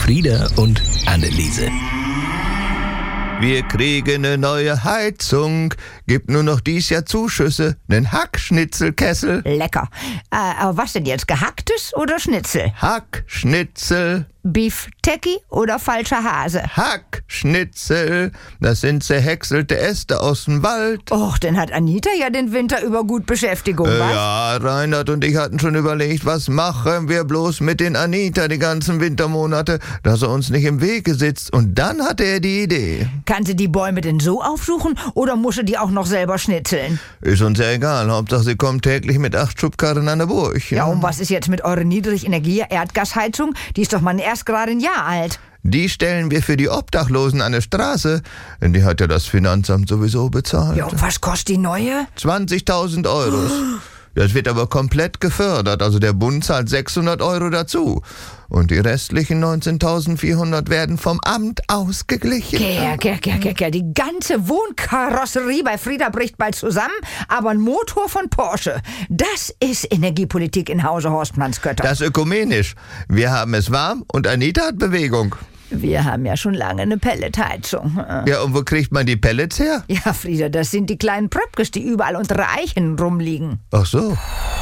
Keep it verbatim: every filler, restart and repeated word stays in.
Frieda und Anneliese. Wir kriegen eine neue Heizung. Gibt nur noch dies Jahr Zuschüsse. Nen Hackschnitzelkessel. Lecker. Äh, aber was denn jetzt, gehacktes oder Schnitzel? Hackschnitzel. Beef Techie oder falscher Hase? Hackschnitzel. Das sind zerhäckselte Äste aus dem Wald. Och, dann hat Anita ja den Winter über gut Beschäftigung, Äh, was? ja, Reinhard und ich hatten schon überlegt, was machen wir bloß mit den Anita die ganzen Wintermonate, dass er uns nicht im Wege sitzt. Und dann hatte er die Idee. Kann sie die Bäume denn so aufsuchen oder muss sie die auch noch selber schnitzeln? Ist uns ja egal. Hauptsache, sie kommt täglich mit acht Schubkarren an der Burg. Ja, und was ist jetzt mit eurer Niedrigenergie-Erdgasheizung? Die ist doch mal erst gerade ein Jahr alt. Die stellen wir für die Obdachlosen an der Straße. Denn die hat ja das Finanzamt sowieso bezahlt. Ja, und was kostet die neue? zwanzigtausend Euros. Das wird aber komplett gefördert. Also der Bund zahlt sechshundert Euro dazu. Und die restlichen neunzehntausendvierhundert werden vom Amt ausgeglichen. Gär, gär, gär, gär, gär. Die ganze Wohnkarosserie bei Frieda bricht bald zusammen, aber ein Motor von Porsche. Das ist Energiepolitik in Hause Horstmannskötter. Das ist ökumenisch. Wir haben es warm und Anita hat Bewegung. Wir haben ja schon lange eine Pelletheizung. Ja, und wo kriegt man die Pellets her? Ja, Frieda, das sind die kleinen Pröpkes, die überall unter Eichen rumliegen. Ach so.